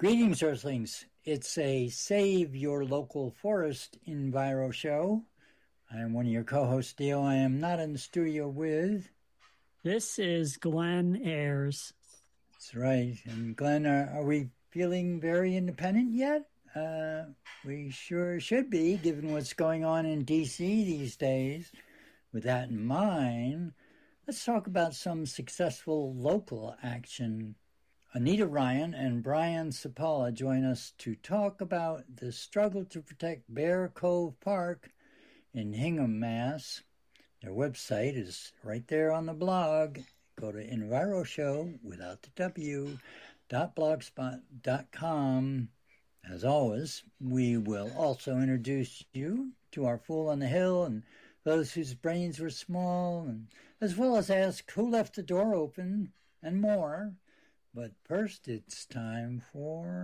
Greetings, Earthlings. It's a Save Your Local Forest Enviro show. I'm one of your co-hosts, Dio. I am not in the studio with... This is Glenn Ayers. That's right. And Glenn, are we feeling very independent yet? We sure should be, given what's going on in D.C. these days. With that in mind, let's talk about some successful local action. Anita Ryan and Brian Sapala join us to talk about the struggle to protect Bear Cove Park in Hingham, Mass. Their website is right there on the blog. Go to EnviroShow without the W, .blogspot.com. As always, we will also introduce you to our Fool on the Hill and those whose brains were small, and as well as ask who left the door open and more. But first, it's time for